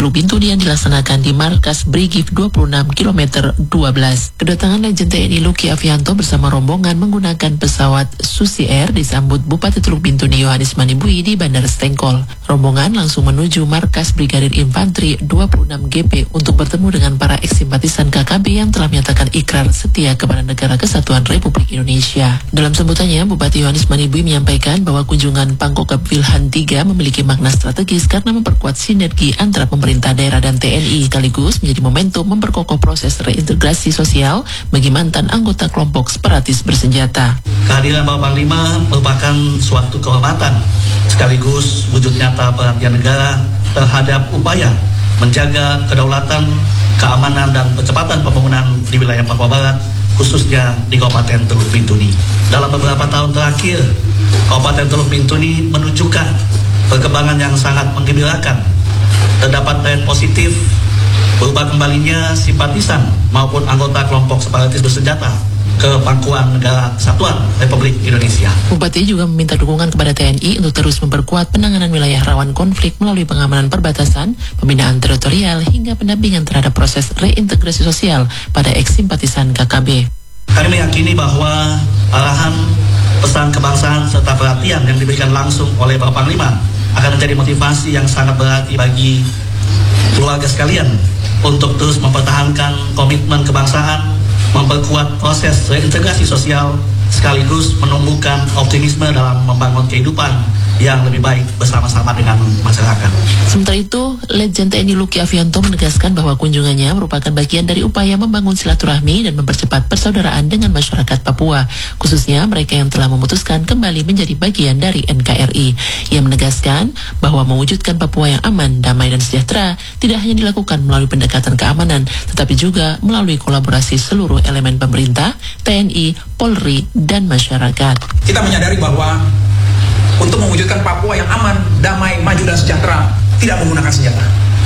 Teluk Bintuni yang dilaksanakan di markas Brigif 26 km 12. Kedatangan Legend TNI Luki Avianto bersama rombongan menggunakan pesawat Susi Air disambut Bupati Teluk Bintuni Yohanes Manibui di Bandara Stengkol. Rombongan langsung menuju markas Brigadir Infanteri 26 GP untuk bertemu dengan para eksimpatisan KKB yang telah menyatakan ikrar setia kepada Negara Kesatuan Republik Indonesia. Dalam sambutannya, Bupati Yohanes Manibui menyampaikan bahwa kunjungan Pangkogap Wilhan III memiliki makna strategis karena memperkuat sinergi antara pemerintah daerah dan TNI, sekaligus menjadi momentum memperkokoh proses reintegrasi sosial bagi mantan anggota kelompok separatis bersenjata. Kehadiran Bapak Panglima merupakan suatu kehormatan sekaligus wujud nyata perhatian negara terhadap upaya menjaga kedaulatan, keamanan, dan percepatan pembangunan di wilayah Papua Barat, khususnya di Kabupaten Teluk Bintuni. Dalam beberapa tahun terakhir, Kabupaten Teluk Bintuni menunjukkan perkembangan yang sangat menggembirakan. Terdapat tren positif berupa kembalinya simpatisan maupun anggota kelompok separatis bersenjata ke pangkuan Negara Kesatuan Republik Indonesia. Bupati juga meminta dukungan kepada TNI untuk terus memperkuat penanganan wilayah rawan konflik melalui pengamanan perbatasan, pembinaan teritorial, hingga pendampingan terhadap proses reintegrasi sosial pada eksimpatisan KKB. Kami meyakini bahwa arahan pesan kebangsaan serta perhatian yang diberikan langsung oleh Bapak Panglima akan menjadi motivasi yang sangat berarti bagi keluarga sekalian untuk terus mempertahankan komitmen kebangsaan, memperkuat proses reintegrasi sosial, sekaligus menumbuhkan optimisme dalam membangun kehidupan yang lebih baik bersama-sama dengan masyarakat. Sementara itu, Legend TNI Luki Avianto menegaskan bahwa kunjungannya merupakan bagian dari upaya membangun silaturahmi dan mempercepat persaudaraan dengan masyarakat Papua, khususnya mereka yang telah memutuskan kembali menjadi bagian dari NKRI. Ia menegaskan bahwa mewujudkan Papua yang aman, damai, dan sejahtera tidak hanya dilakukan melalui pendekatan keamanan, tetapi juga melalui kolaborasi seluruh elemen pemerintah, TNI, Polri, dan masyarakat. Kita menyadari bahwa untuk mewujudkan Papua yang aman, damai, maju, dan sejahtera tidak menggunakan senjata,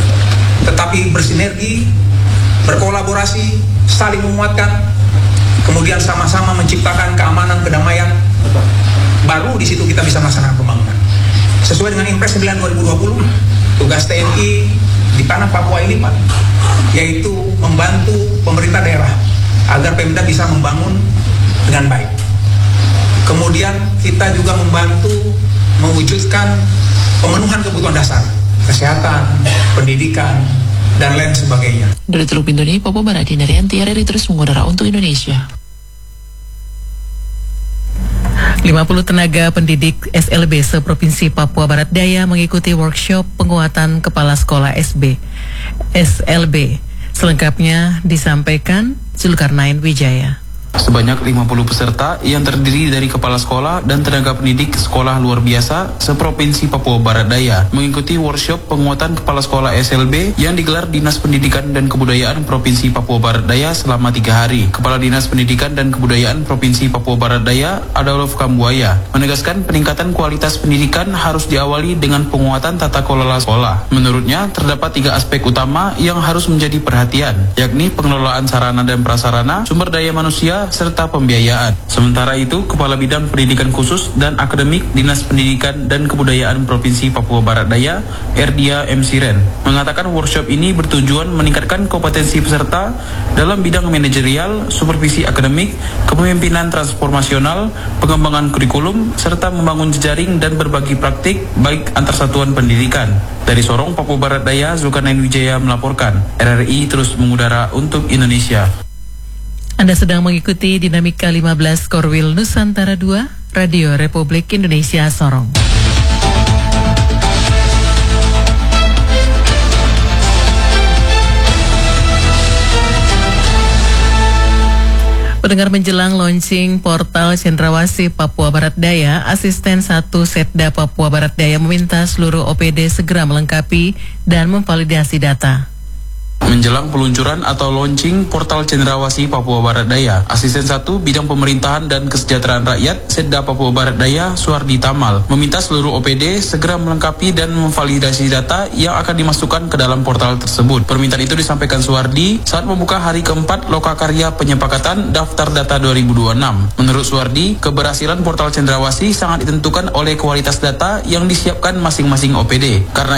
tetapi bersinergi, berkolaborasi, saling menguatkan, kemudian sama-sama menciptakan keamanan, kedamaian. Baru di situ kita bisa melaksanakan pembangunan. Sesuai dengan Impres 9 2020, tugas TNI di tanah Papua ini, Pak, yaitu membantu pemerintah daerah agar Pemda bisa membangun dengan baik. Kemudian kita juga membantu mewujudkan pemenuhan kebutuhan dasar, kesehatan, pendidikan, dan lain sebagainya. Dari Teluk Bintuni, Papua Barat, Dinarianti, RRI terus mengudara untuk Indonesia. 50 tenaga pendidik SLB se-Provinsi Papua Barat Daya mengikuti workshop penguatan kepala sekolah SLB. Selengkapnya disampaikan Zulkarnain Wijaya. Sebanyak 50 peserta yang terdiri dari kepala sekolah dan tenaga pendidik sekolah luar biasa se-Provinsi Papua Barat Daya mengikuti workshop penguatan kepala sekolah SLB yang digelar Dinas Pendidikan dan Kebudayaan Provinsi Papua Barat Daya selama 3 hari. Kepala Dinas Pendidikan dan Kebudayaan Provinsi Papua Barat Daya, Adolf Kambuaya, menegaskan peningkatan kualitas pendidikan harus diawali dengan penguatan tata kelola sekolah. Menurutnya, terdapat 3 aspek utama yang harus menjadi perhatian, yakni pengelolaan sarana dan prasarana, sumber daya manusia, serta pembiayaan. Sementara itu, Kepala Bidang Pendidikan Khusus dan Akademik Dinas Pendidikan dan Kebudayaan Provinsi Papua Barat Daya, Erdia M. Siren, mengatakan workshop ini bertujuan meningkatkan kompetensi peserta dalam bidang manajerial, supervisi akademik, kepemimpinan transformasional, pengembangan kurikulum, serta membangun jejaring dan berbagi praktik baik antar satuan pendidikan. Dari Sorong, Papua Barat Daya, Zulkarnain Wijaya melaporkan. RRI terus mengudara untuk Indonesia. Anda sedang mengikuti Dinamika 15 Korwil Nusantara 2, Radio Republik Indonesia Sorong. Pendengar, menjelang launching portal Cendrawasih Papua Barat Daya, Asisten 1 Setda Papua Barat Daya meminta seluruh OPD segera melengkapi dan memvalidasi data. Menjelang peluncuran atau launching portal Cendrawasih Papua Barat Daya, Asisten 1 Bidang Pemerintahan dan Kesejahteraan Rakyat Setda Papua Barat Daya, Suardi Tamal, meminta seluruh OPD segera melengkapi dan memvalidasi data yang akan dimasukkan ke dalam portal tersebut. Permintaan itu disampaikan Suardi saat membuka hari keempat Lokakarya Penyepakatan Daftar Data 2026. Menurut Suardi, keberhasilan portal Cendrawasih sangat ditentukan oleh kualitas data yang disiapkan masing-masing OPD. Karena